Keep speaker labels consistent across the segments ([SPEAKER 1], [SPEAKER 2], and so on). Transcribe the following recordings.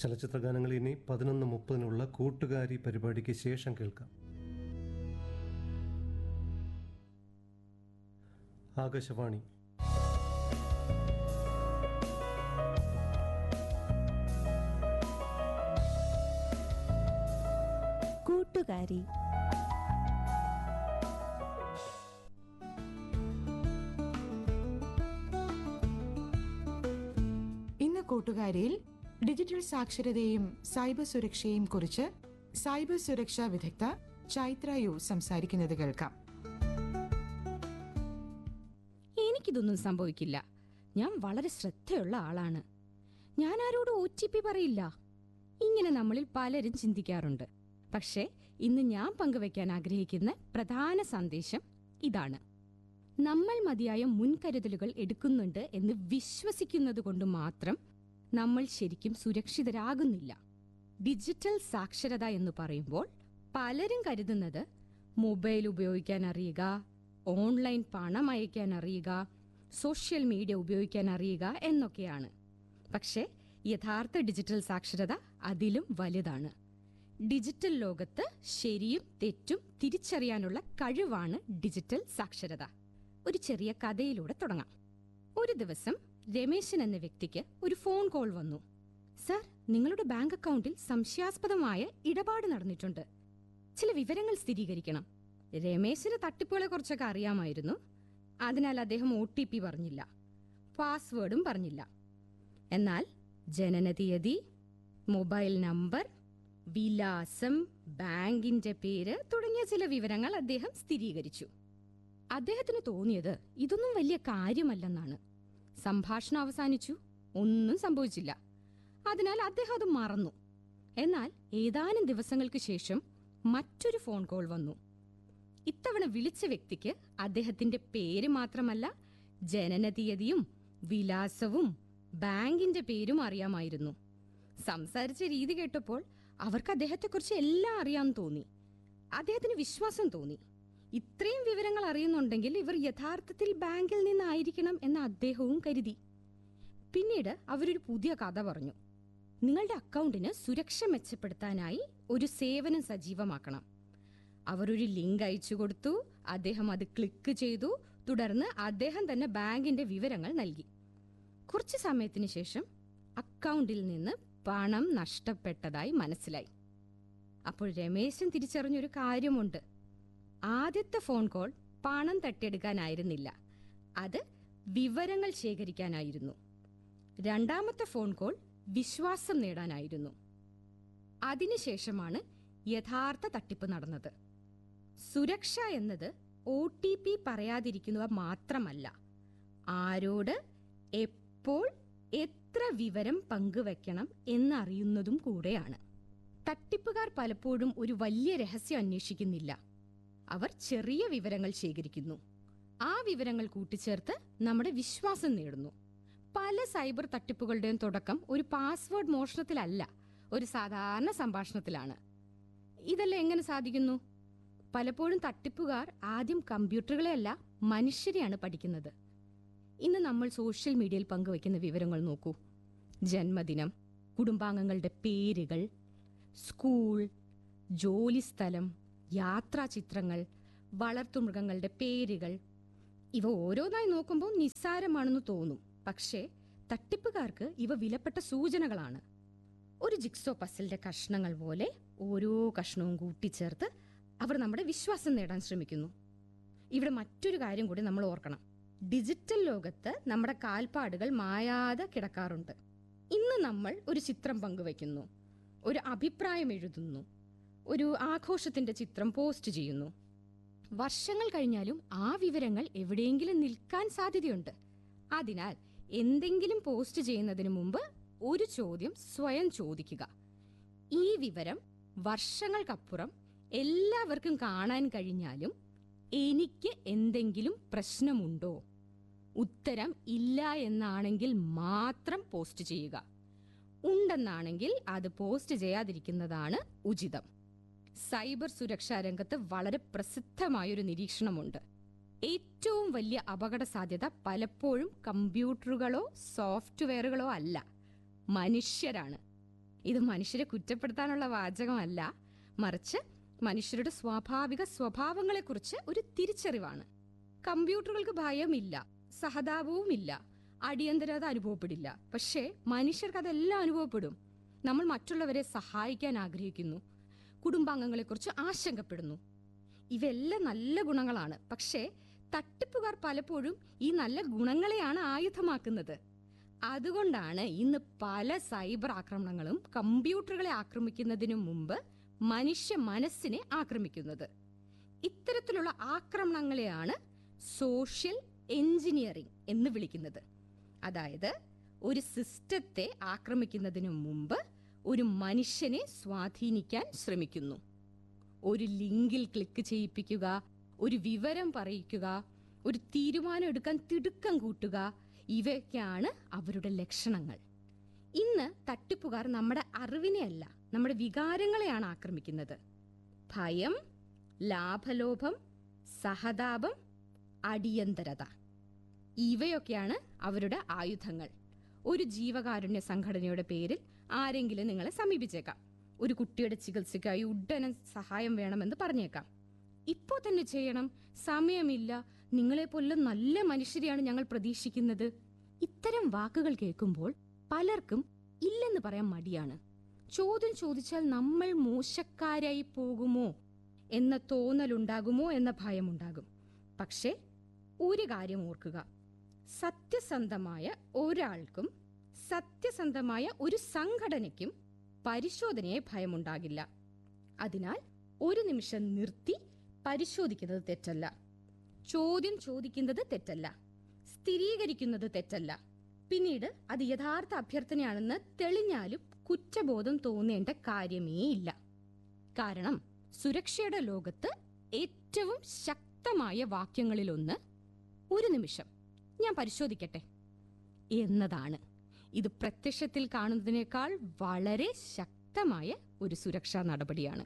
[SPEAKER 1] ചലച്ചിത്ര ഗാനങ്ങൾ ഇനി 11:30 കൂട്ടുകാരി പരിപാടിക്ക് ശേഷം കേൾക്കാം. ആകാശവാണി.
[SPEAKER 2] കൂട്ടുകാരി.
[SPEAKER 3] ഇന്ന് കൂട്ടുകാരിയിൽ ഡിജിറ്റൽ സാക്ഷരതയും സൈബർ സുരക്ഷയും കുറിച്ച് സൈബർ സുരക്ഷാ വിദഗ്ധ ചൈത്ര യു സംസാരിക്കുന്നത് കേൾക്കാം.
[SPEAKER 4] എനിക്കിതൊന്നും സംഭവിക്കില്ല. ഞാൻ വളരെ ശ്രദ്ധയുള്ള ആളാണ്. ഞാൻ ആരോടും OTP പറയില്ല. ഇങ്ങനെ നമ്മളിൽ പലരും ചിന്തിക്കാറുണ്ട്. പക്ഷേ ഇന്ന് ഞാൻ പങ്കുവയ്ക്കാൻ ആഗ്രഹിക്കുന്ന പ്രധാന സന്ദേശം ഇതാണ്. നമ്മൾ മതിയായ മുൻകരുതലുകൾ എടുക്കുന്നുണ്ട് എന്ന് വിശ്വസിക്കുന്നത് കൊണ്ട് മാത്രം നമ്മൾ ശരിക്കും സുരക്ഷിതരാകുന്നില്ല. ഡിജിറ്റൽ സാക്ഷരത എന്ന് പറയുമ്പോൾ പലരും കരുതുന്നത് മൊബൈൽ ഉപയോഗിക്കാൻ അറിയുക, ഓൺലൈൻ പണം അയക്കാൻ അറിയുക, സോഷ്യൽ മീഡിയ ഉപയോഗിക്കാൻ അറിയുക എന്നൊക്കെയാണ്. പക്ഷേ യഥാർത്ഥ ഡിജിറ്റൽ സാക്ഷരത അതിലും വലുതാണ്. ഡിജിറ്റൽ ലോകത്ത് ശരിയും തെറ്റും തിരിച്ചറിയാനുള്ള കഴിവാണ് ഡിജിറ്റൽ സാക്ഷരത. ഒരു ചെറിയ കഥയിലൂടെ തുടങ്ങാം. ഒരു ദിവസം രമേശൻ എന്ന വ്യക്തിക്ക് ഒരു ഫോൺ കോൾ വന്നു. സർ, നിങ്ങളുടെ ബാങ്ക് അക്കൗണ്ടിൽ സംശയാസ്പദമായ ഇടപാട് നടന്നിട്ടുണ്ട്. ചില വിവരങ്ങൾ സ്ഥിരീകരിക്കണം. രമേശന് തട്ടിപ്പുകളെ കുറിച്ചൊക്കെ അറിയാമായിരുന്നു. അതിനാൽ അദ്ദേഹം OTP പറഞ്ഞില്ല, പാസ്വേഡും പറഞ്ഞില്ല. എന്നാൽ ജനനതീയതി, മൊബൈൽ നമ്പർ, വിലാസം, ബാങ്കിന്റെ പേര് തുടങ്ങിയ ചില വിവരങ്ങൾ അദ്ദേഹം സ്ഥിരീകരിച്ചു. അദ്ദേഹത്തിന് തോന്നിയത് ഇതൊന്നും വലിയ കാര്യമല്ലെന്നാണ്. സംഭാഷണം അവസാനിച്ചു. ഒന്നും സംഭവിച്ചില്ല. അതിനാൽ അദ്ദേഹം അത് മറന്നു. എന്നാൽ ഏതാനും ദിവസങ്ങൾക്ക് ശേഷം മറ്റൊരു ഫോൺ കോൾ വന്നു. ഇത്തവണ വിളിച്ച വ്യക്തിക്ക് അദ്ദേഹത്തിന്റെ പേര് മാത്രമല്ല, ജനനതീയതിയും വിലാസവും ബാങ്കിന്റെ പേരും അറിയാമായിരുന്നു. സംസാരിച്ച രീതി കേട്ടപ്പോൾ അവർക്ക് അദ്ദേഹത്തെക്കുറിച്ച് എല്ലാം അറിയാൻ തോന്നി. അദ്ദേഹത്തിന് വിശ്വാസം തോന്നി. ഇത്രയും വിവരങ്ങൾ അറിയുന്നുണ്ടെങ്കിൽ ഇവർ യഥാർത്ഥത്തിൽ ബാങ്കിൽ നിന്നായിരിക്കണം എന്ന് അദ്ദേഹവും കരുതി. പിന്നീട് അവരൊരു പുതിയ കഥ പറഞ്ഞു. നിങ്ങളുടെ അക്കൗണ്ടിന് സുരക്ഷ മെച്ചപ്പെടുത്താനായി ഒരു സേവനം സജീവമാക്കണം. അവർ ഒരു ലിങ്ക് അയച്ചു കൊടുത്തു. അദ്ദേഹം അത് ക്ലിക്ക് ചെയ്തു. തുടർന്ന് അദ്ദേഹം തന്നെ ബാങ്കിന്റെ വിവരങ്ങൾ നൽകി. കുറച്ചു സമയത്തിന് ശേഷം അക്കൗണ്ടിൽ നിന്ന് പണം നഷ്ടപ്പെട്ടതായി മനസ്സിലായി. അപ്പോൾ രമേശൻ തിരിച്ചറിഞ്ഞൊരു കാര്യമുണ്ട്. ആദ്യത്തെ ഫോൺ കോൾ പണം തട്ടിയെടുക്കാനായിരുന്നില്ല, അത് വിവരങ്ങൾ ശേഖരിക്കാനായിരുന്നു. രണ്ടാമത്തെ ഫോൺ കോൾ വിശ്വാസം നേടാനായിരുന്നു. അതിനുശേഷമാണ് യഥാർത്ഥ തട്ടിപ്പ് നടന്നത്. സുരക്ഷ എന്നത് OTP പറയാതിരിക്കുക മാത്രമല്ല, ആരോട് എപ്പോൾ എത്ര വിവരം പങ്കുവെക്കണം എന്നറിയുന്നതും കൂടെയാണ്. തട്ടിപ്പുകാർ പലപ്പോഴും ഒരു വലിയ രഹസ്യം അന്വേഷിക്കുന്നില്ല. അവർ ചെറിയ വിവരങ്ങൾ ശേഖരിക്കുന്നു. ആ വിവരങ്ങൾ കൂട്ടിച്ചേർത്ത് നമ്മുടെ വിശ്വാസം നേടുന്നു. പല സൈബർ തട്ടിപ്പുകളുടെയും തുടക്കം ഒരു പാസ്വേഡ് മോഷണത്തിലല്ല, ഒരു സാധാരണ സംഭാഷണത്തിലാണ്. ഇതെല്ലാം എങ്ങനെ സാധിക്കുന്നു? പലപ്പോഴും തട്ടിപ്പുകാർ ആദ്യം കമ്പ്യൂട്ടറുകളെയല്ല, മനുഷ്യരെയാണ് പഠിക്കുന്നത്. ഇന്ന് നമ്മൾ സോഷ്യൽ മീഡിയയിൽ പങ്കുവയ്ക്കുന്ന വിവരങ്ങൾ നോക്കൂ. ജന്മദിനം, കുടുംബാംഗങ്ങളുടെ പേരുകൾ, സ്കൂൾ, ജോലിസ്ഥലം, യാത്രാചിത്രങ്ങൾ, വളർത്തുമൃഗങ്ങളുടെ പേരുകൾ. ഇവ ഓരോന്നായി നോക്കുമ്പോൾ നിസ്സാരമാണെന്ന് തോന്നും. പക്ഷേ തട്ടിപ്പുകാർക്ക് ഇവ വിലപ്പെട്ട സൂചനകളാണ്. ഒരു ജിക്സോ പസിലിന്റെ കഷ്ണങ്ങൾ പോലെ ഓരോ കഷ്ണവും കൂട്ടിച്ചേർത്ത് അവർ നമ്മുടെ വിശ്വാസം നേടാൻ ശ്രമിക്കുന്നു. ഇവിടെ മറ്റൊരു കാര്യം കൂടി നമ്മൾ ഓർക്കണം. ഡിജിറ്റൽ ലോകത്ത് നമ്മുടെ കാൽപ്പാടുകൾ മായാതെ കിടക്കാറുണ്ട്. ഇന്ന് നമ്മൾ ഒരു ചിത്രം പങ്കുവയ്ക്കുന്നു, ഒരു അഭിപ്രായം എഴുതുന്നു, ഒരു ആഘോഷത്തിന്റെ ചിത്രം പോസ്റ്റ് ചെയ്യുന്നു. വർഷങ്ങൾ കഴിഞ്ഞാലും ആ വിവരങ്ങൾ എവിടെയെങ്കിലും നിൽക്കാൻ സാധ്യതയുണ്ട്. അതിനാൽ എന്തെങ്കിലും പോസ്റ്റ് ചെയ്യുന്നതിന് മുമ്പ് ഒരു ചോദ്യം സ്വയം ചോദിക്കുക. ഈ വിവരം വർഷങ്ങൾക്കപ്പുറം എല്ലാവർക്കും കാണാൻ കഴിഞ്ഞാലും എനിക്ക് എന്തെങ്കിലും പ്രശ്നമുണ്ടോ? ഉത്തരം ഇല്ല എന്നാണെങ്കിൽ മാത്രം പോസ്റ്റ് ചെയ്യുക. ഉണ്ടെന്നാണെങ്കിൽ അത് പോസ്റ്റ് ചെയ്യാതിരിക്കുന്നതാണ് ഉചിതം. സൈബർ സുരക്ഷാ രംഗത്ത് വളരെ പ്രസിദ്ധമായൊരു നിരീക്ഷണമുണ്ട്. ഏറ്റവും വലിയ അപകട സാധ്യത പലപ്പോഴും കമ്പ്യൂട്ടറുകളോ സോഫ്റ്റ്വെയറുകളോ അല്ല, മനുഷ്യരാണ്. ഇത് മനുഷ്യരെ കുറ്റപ്പെടുത്താനുള്ള വാചകമല്ല, മറിച്ച് മനുഷ്യരുടെ സ്വാഭാവിക സ്വഭാവങ്ങളെക്കുറിച്ച് ഒരു തിരിച്ചറിവാണ്. കമ്പ്യൂട്ടറുകൾക്ക് ഭയമില്ല, സഹതാപവുമില്ല, അടിയന്തരത അനുഭവപ്പെടില്ല. പക്ഷേ മനുഷ്യർക്ക് അതെല്ലാം അനുഭവപ്പെടും. നമ്മൾ മറ്റുള്ളവരെ സഹായിക്കാൻ ആഗ്രഹിക്കുന്നു, കുടുംബാംഗങ്ങളെക്കുറിച്ച് ആശങ്കപ്പെടുന്നു. ഇവയെല്ലാം നല്ല ഗുണങ്ങളാണ്. പക്ഷേ തട്ടിപ്പുകാർ പലപ്പോഴും ഈ നല്ല ഗുണങ്ങളെയാണ് ആയുധമാക്കുന്നത്. അതുകൊണ്ടാണ് ഇന്ന് പല സൈബർ ആക്രമണങ്ങളും കമ്പ്യൂട്ടറുകളെ ആക്രമിക്കുന്നതിനു മുമ്പ് മനുഷ്യ മനസ്സിനെ ആക്രമിക്കുന്നത്. ഇത്തരത്തിലുള്ള ആക്രമണങ്ങളെയാണ് സോഷ്യൽ എഞ്ചിനീയറിംഗ് എന്ന് വിളിക്കുന്നത്. അതായത് ഒരു സിസ്റ്റത്തെ ആക്രമിക്കുന്നതിനു മുമ്പ് ഒരു മനുഷ്യനെ സ്വാധീനിക്കാൻ ശ്രമിക്കുന്നു. ഒരു ലിങ്കിൽ ക്ലിക്ക് ചെയ്യിപ്പിക്കുക, ഒരു വിവരം പറയിക്കുക, ഒരു തീരുമാനം എടുക്കാൻ തിടുക്കം കൂട്ടുക, ഇവയൊക്കെയാണ് അവരുടെ ലക്ഷണങ്ങൾ. ഇന്ന് തട്ടിപ്പുകാർ നമ്മുടെ അറിവിനെയല്ല, നമ്മുടെ വികാരങ്ങളെയാണ് ആക്രമിക്കുന്നത്. ഭയം, ലാഭലോഭം, സഹതാപം, അടിയന്തരത, ഇവയൊക്കെയാണ് അവരുടെ ആയുധങ്ങൾ. ഒരു ജീവകാരുണ്യ സംഘടനയുടെ പേരിൽ ആരെങ്കിലും നിങ്ങളെ സമീപിച്ചേക്കാം. ഒരു കുട്ടിയുടെ ചികിത്സയ്ക്കായി ഉടനെ സഹായം വേണമെന്ന് പറഞ്ഞേക്കാം. ഇപ്പോൾ തന്നെ ചെയ്യണം, സമയമില്ല, നിങ്ങളെപ്പോലെ നല്ല മനുഷ്യരെയാണ് ഞങ്ങൾ പ്രതീക്ഷിക്കുന്നത്. ഇത്തരം വാക്കുകൾ കേൾക്കുമ്പോൾ പലർക്കും ഇല്ലെന്ന് പറയാൻ മടിയാണ്. ചോദ്യം ചോദിച്ചാൽ നമ്മൾ മോശക്കാരായി പോകുമോ എന്ന തോന്നലുണ്ടാകുമോ എന്ന ഭയമുണ്ടാകും. പക്ഷേ ഒരു കാര്യം ഓർക്കുക, സത്യസന്ധമായ ഒരാൾക്കും സത്യസന്ധമായ ഒരു സംഘടനയ്ക്കും പരിശോധനയെ ഭയമുണ്ടാകില്ല. അതിനാൽ ഒരു നിമിഷം നിർത്തി പരിശോധിക്കുന്നത് തെറ്റല്ല, ചോദ്യം ചോദിക്കുന്നത് തെറ്റല്ല, സ്ഥിരീകരിക്കുന്നത് തെറ്റല്ല. പിന്നീട് അത് യഥാർത്ഥ അഭ്യർത്ഥനയാണെന്ന് തെളിഞ്ഞാലും കുറ്റബോധം തോന്നേണ്ട കാര്യമേ ഇല്ല. കാരണം സുരക്ഷയുടെ ലോകത്ത് ഏറ്റവും ശക്തമായ വാക്യങ്ങളിലൊന്ന് ഒരു നിമിഷം ഞാൻ പരിശോധിക്കട്ടെ എന്നതാണ്. ഇത് പ്രത്യക്ഷത്തിൽ കാണുന്നതിനേക്കാൾ വളരെ ശക്തമായ ഒരു സുരക്ഷാ നടപടിയാണ്.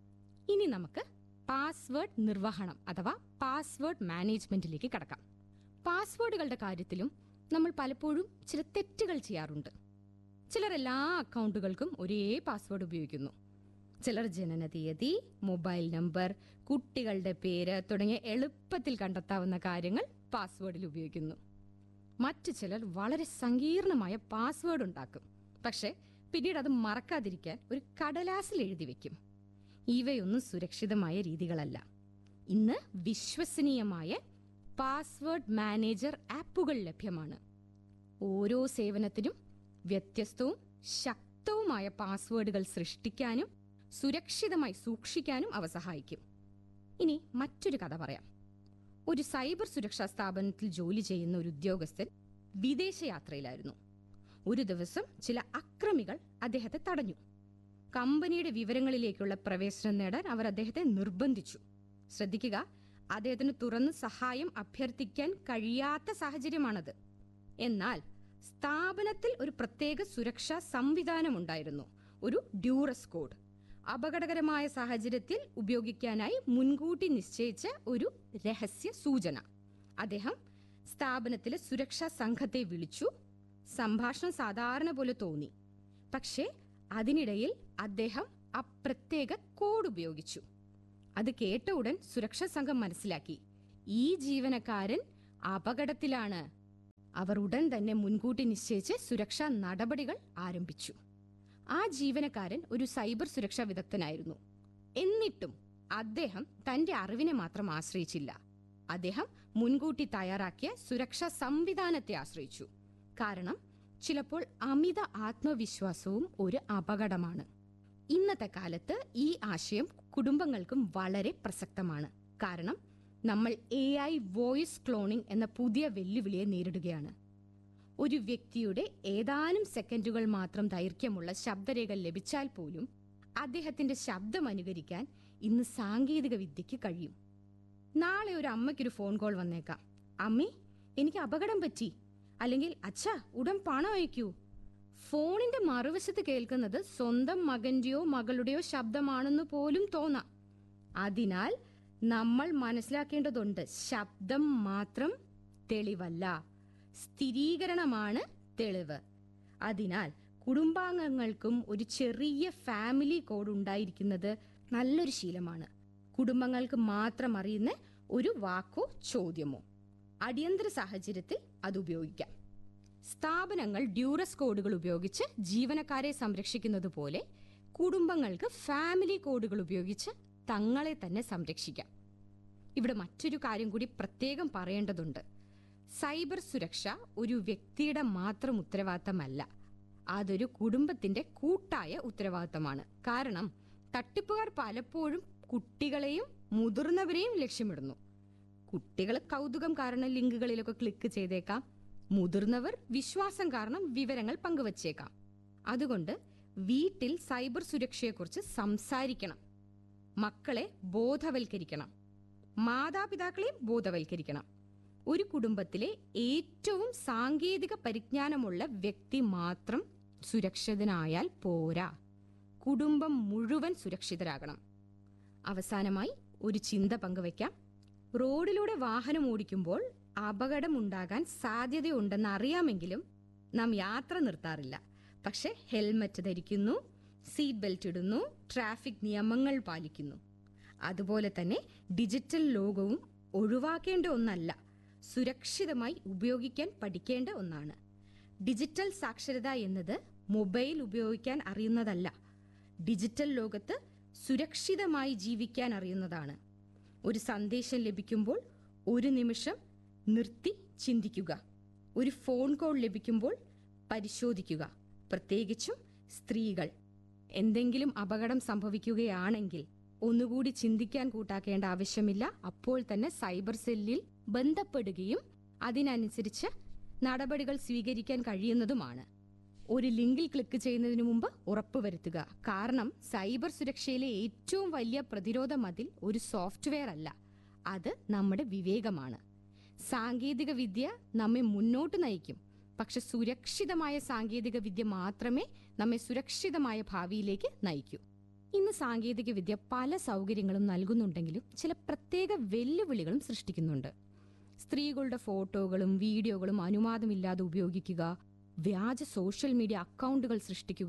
[SPEAKER 4] ഇനി നമുക്ക് പാസ്വേഡ് നിർവഹണം അഥവാ പാസ്വേഡ് മാനേജ്മെന്റിലേക്ക് കടക്കാം. പാസ്വേഡുകളുടെ കാര്യത്തിലും നമ്മൾ പലപ്പോഴും ചില തെറ്റുകൾ ചെയ്യാറുണ്ട്. ചിലർ എല്ലാ അക്കൗണ്ടുകൾക്കും ഒരേ പാസ്വേഡ് ഉപയോഗിക്കുന്നു. ചിലർ ജനനതീയതി, മൊബൈൽ നമ്പർ, കുട്ടികളുടെ പേര് തുടങ്ങിയ എളുപ്പത്തിൽ കണ്ടെത്താവുന്ന കാര്യങ്ങൾ പാസ്വേഡിൽ ഉപയോഗിക്കുന്നു. മറ്റു ചിലർ വളരെ സങ്കീർണമായ പാസ്വേഡ് ഉണ്ടാക്കും. പക്ഷെ പിന്നീട് അത് മറക്കാതിരിക്കാൻ ഒരു കടലാസിൽ എഴുതി വെക്കും. ഇവയൊന്നും സുരക്ഷിതമായ രീതികളല്ല. ഇന്ന് വിശ്വസനീയമായ പാസ്വേഡ് മാനേജർ ആപ്പുകൾ ലഭ്യമാണ്. ഓരോ സേവനത്തിനും വ്യത്യസ്തവും ശക്തവുമായ പാസ്വേഡുകൾ സൃഷ്ടിക്കാനും സുരക്ഷിതമായി സൂക്ഷിക്കാനും അവ സഹായിക്കും. ഇനി മറ്റൊരു കഥ പറയാം. ഒരു സൈബർ സുരക്ഷാ സ്ഥാപനത്തിൽ ജോലി ചെയ്യുന്ന ഒരു ഉദ്യോഗസ്ഥൻ വിദേശയാത്രയിലായിരുന്നു. ഒരു ദിവസം ചില അക്രമികൾ അദ്ദേഹത്തെ തടഞ്ഞു. കമ്പനിയുടെ വിവരങ്ങളിലേക്കുള്ള പ്രവേശനം നേടാൻ അവർ അദ്ദേഹത്തെ നിർബന്ധിച്ചു. ശ്രദ്ധിക്കുക, അദ്ദേഹത്തിന് തുറന്ന് സഹായം അഭ്യർത്ഥിക്കാൻ കഴിയാത്ത സാഹചര്യമാണത്. എന്നാൽ സ്ഥാപനത്തിൽ ഒരു പ്രത്യേക സുരക്ഷാ സംവിധാനമുണ്ടായിരുന്നു, ഒരു ഡ്യൂറസ് കോഡ്. അപകടകരമായ സാഹചര്യത്തിൽ ഉപയോഗിക്കാനായി മുൻകൂട്ടി നിശ്ചയിച്ച ഒരു രഹസ്യ സൂചന. അദ്ദേഹം സ്ഥാപനത്തിലെ സുരക്ഷാ സംഘത്തെ വിളിച്ചു. സംഭാഷണം സാധാരണ പോലെ തോന്നി. പക്ഷേ അതിനിടയിൽ അദ്ദേഹം ആ പ്രത്യേക കോഡ് ഉപയോഗിച്ചു. അത് കേട്ട ഉടൻ സുരക്ഷാ സംഘം മനസ്സിലാക്കി, ഈ ജീവനക്കാരൻ അപകടത്തിലാണ്. അവർ ഉടൻ തന്നെ മുൻകൂട്ടി നിശ്ചയിച്ച് സുരക്ഷാ നടപടികൾ ആരംഭിച്ചു. ആ ജീവനക്കാരൻ ഒരു സൈബർ സുരക്ഷാ വിദഗ്ധനായിരുന്നു. എന്നിട്ടും അദ്ദേഹം തന്റെ അറിവിനെ മാത്രം ആശ്രയിച്ചില്ല. അദ്ദേഹം മുൻകൂട്ടി തയ്യാറാക്കിയ സുരക്ഷാ സംവിധാനത്തെ ആശ്രയിച്ചു. കാരണം ചിലപ്പോൾ അമിത ആത്മവിശ്വാസവും ഒരു അപകടമാണ്. ഇന്നത്തെ കാലത്ത് ഈ ആശയം കുടുംബങ്ങൾക്കും വളരെ പ്രസക്തമാണ്. കാരണം നമ്മൾ AI വോയിസ് ക്ലോണിംഗ് എന്ന പുതിയ വെല്ലുവിളിയെ നേരിടുകയാണ്. ഒരു വ്യക്തിയുടെ ഏതാനും സെക്കൻഡുകൾ മാത്രം ദൈർഘ്യമുള്ള ശബ്ദരേഖ ലഭിച്ചാൽ പോലും അദ്ദേഹത്തിന്റെ ശബ്ദം അനുകരിക്കാൻ ഇന്ന് സാങ്കേതിക വിദ്യയ്ക്ക് കഴിയും. നാളെ ഒരു അമ്മയ്ക്കൊരു ഫോൺ കോൾ വന്നേക്കാം. അമ്മേ, എനിക്ക് അപകടം പറ്റി, അല്ലെങ്കിൽ അച്ഛാ ഉടൻ പണം അയക്കൂ. ഫോണിന്റെ മറുവശത്ത് കേൾക്കുന്നത് സ്വന്തം മകന്റെയോ മകളുടെയോ ശബ്ദമാണെന്ന് പോലും തോന്നാം. അതിനാൽ നമ്മൾ മനസ്സിലാക്കേണ്ടതുണ്ട്, ശബ്ദം മാത്രം തെളിവല്ല, സ്ഥിരീകരണമാണ് തെളിവ്. അതിനാൽ കുടുംബാംഗങ്ങൾക്കും ഒരു ചെറിയ ഫാമിലി കോഡ് ഉണ്ടായിരിക്കുന്നത് നല്ലൊരു ശീലമാണ്. കുടുംബങ്ങൾക്ക് മാത്രം അറിയുന്ന ഒരു വാക്കോ ചോദ്യമോ. അടിയന്തര സാഹചര്യത്തിൽ അത് ഉപയോഗിക്കാം. സ്ഥാപനങ്ങൾ ഡ്യൂറസ് കോഡുകൾ ഉപയോഗിച്ച് ജീവനക്കാരെ സംരക്ഷിക്കുന്നത് പോലെ കുടുംബങ്ങൾക്ക് ഫാമിലി കോഡുകൾ ഉപയോഗിച്ച് തങ്ങളെ തന്നെ സംരക്ഷിക്കാം. ഇവിടെ മറ്റൊരു കാര്യം കൂടി പ്രത്യേകം പറയേണ്ടതുണ്ട്. സൈബർ സുരക്ഷ ഒരു വ്യക്തിയുടെ മാത്രം ഉത്തരവാദിത്തമല്ല, അതൊരു കുടുംബത്തിന്റെ കൂട്ടായ ഉത്തരവാദിത്തമാണ്. കാരണം തട്ടിപ്പുകാർ പലപ്പോഴും കുട്ടികളെയും മുതിർന്നവരെയും ലക്ഷ്യമിടുന്നു. കുട്ടികൾ കൗതുകം കാരണം ലിങ്കുകളിലൊക്കെ ക്ലിക്ക് ചെയ്തേക്കാം. മുതിർന്നവർ വിശ്വാസം കാരണം വിവരങ്ങൾ പങ്കുവച്ചേക്കാം. അതുകൊണ്ട് വീട്ടിൽ സൈബർ സുരക്ഷയെക്കുറിച്ച് സംസാരിക്കണം. മക്കളെ ബോധവൽക്കരിക്കണം. മാതാപിതാക്കളെയും ബോധവൽക്കരിക്കണം. ഒരു കുടുംബത്തിലെ ഏറ്റവും സാങ്കേതിക പരിജ്ഞാനമുള്ള വ്യക്തി മാത്രം സുരക്ഷിതനായാൽ പോരാ, കുടുംബം മുഴുവൻ സുരക്ഷിതരാകണം. അവസാനമായി ഒരു ചിന്ത പങ്കുവയ്ക്കാം. റോഡിലൂടെ വാഹനം ഓടിക്കുമ്പോൾ അപകടമുണ്ടാകാൻ സാധ്യതയുണ്ടെന്ന് അറിയാമെങ്കിലും നാം യാത്ര നിർത്താറില്ല. പക്ഷെ ഹെൽമറ്റ് ധരിക്കുന്നു, സീറ്റ് ബെൽറ്റ് ഇടുന്നു, ട്രാഫിക് നിയമങ്ങൾ പാലിക്കുന്നു. അതുപോലെ തന്നെ ഡിജിറ്റൽ ലോകവും ഒഴിവാക്കേണ്ട ഒന്നല്ല, സുരക്ഷിതമായി ഉപയോഗിക്കാൻ പഠിക്കേണ്ട ഒന്നാണ്. ഡിജിറ്റൽ സാക്ഷരത എന്നത് മൊബൈൽ ഉപയോഗിക്കാൻ അറിയുന്നതല്ല, ഡിജിറ്റൽ ലോകത്ത് സുരക്ഷിതമായി ജീവിക്കാൻ അറിയുന്നതാണ്. ഒരു സന്ദേശം ലഭിക്കുമ്പോൾ ഒരു നിമിഷം നിർത്തി ചിന്തിക്കുക. ഒരു ഫോൺ കോൾ ലഭിക്കുമ്പോൾ പരിശോധിക്കുക. പ്രത്യേകിച്ചും സ്ത്രീകൾ. എന്തെങ്കിലും അപകടം സംഭവിക്കുകയാണെങ്കിൽ ഒന്നുകൂടി ചിന്തിക്കാൻ കൂട്ടാക്കേണ്ട ആവശ്യമില്ല. അപ്പോൾ തന്നെ സൈബർ സെല്ലിൽ ബന്ധപ്പെടുകയും അതിനനുസരിച്ച് നടപടികൾ സ്വീകരിക്കാൻ കഴിയുന്നതുമാണ്. ഒരു ലിങ്കിൽ ക്ലിക്ക് ചെയ്യുന്നതിന് മുമ്പ് ഉറപ്പുവരുത്തുക. കാരണം സൈബർ സുരക്ഷയിലെ ഏറ്റവും വലിയ പ്രതിരോധ മതിൽ ഒരു സോഫ്റ്റ്വെയർ അല്ല, അത് നമ്മുടെ വിവേകമാണ്. സാങ്കേതിക വിദ്യ നമ്മെ മുന്നോട്ട് നയിക്കും, പക്ഷെ സുരക്ഷിതമായ സാങ്കേതിക വിദ്യ മാത്രമേ നമ്മെ സുരക്ഷിതമായ ഭാവിയിലേക്ക് നയിക്കൂ. ഇന്ന് സാങ്കേതിക വിദ്യ പല സൗകര്യങ്ങളും നൽകുന്നുണ്ടെങ്കിലും ചില പ്രത്യേക വെല്ലുവിളികളും സൃഷ്ടിക്കുന്നുണ്ട്. സ്ത്രീകളുടെ ഫോട്ടോകളും വീഡിയോകളും അനുവാദമില്ലാതെ ഉപയോഗിക്കുക, വ്യാജ സോഷ്യൽ മീഡിയ അക്കൗണ്ടുകൾ സൃഷ്ടിക്കുക,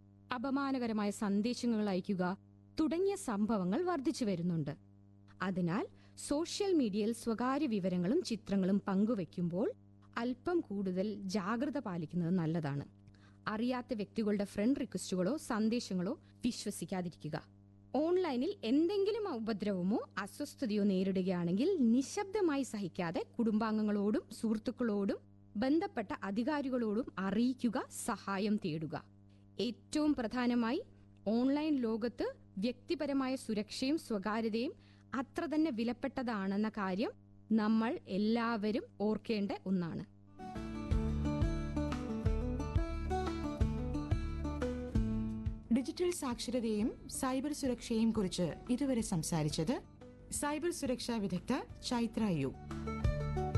[SPEAKER 4] അപമാനകരമായ സന്ദേശങ്ങൾ അയക്കുക തുടങ്ങിയ സംഭവങ്ങൾ വർദ്ധിച്ചു വരുന്നുണ്ട്. അതിനാൽ സോഷ്യൽ മീഡിയയിൽ സ്വകാര്യ വിവരങ്ങളും ചിത്രങ്ങളും പങ്കുവയ്ക്കുമ്പോൾ അല്പം കൂടുതൽ ജാഗ്രത പാലിക്കുന്നത് നല്ലതാണ്. അറിയാത്ത വ്യക്തികളുടെ ഫ്രണ്ട് റിക്വസ്റ്റുകളോ സന്ദേശങ്ങളോ വിശ്വസിക്കാതിരിക്കുക. ഓൺലൈനിൽ എന്തെങ്കിലും ഉപദ്രവമോ അസ്വസ്ഥതയോ നേരിടുകയാണെങ്കിൽ നിശബ്ദമായി സഹിക്കാതെ കുടുംബാംഗങ്ങളോടും സുഹൃത്തുക്കളോടും ബന്ധപ്പെട്ട അധികാരികളോടും അറിയിക്കുക, സഹായം തേടുക. ഏറ്റവും പ്രധാനമായി ഓൺലൈൻ ലോകത്ത് വ്യക്തിപരമായ സുരക്ഷയും സ്വകാര്യതയും അത്ര തന്നെ വിലപ്പെട്ടതാണെന്ന കാര്യം നമ്മൾ എല്ലാവരും ഓർക്കേണ്ട ഒന്നാണ്.
[SPEAKER 3] ഡിജിറ്റൽ സാക്ഷരതയും സൈബർ സുരക്ഷയും കുറിച്ച് ഇതുവരെ സംസാരിച്ചത് സൈബർ സുരക്ഷാ വിദഗ്ധ ചൈത്ര യു.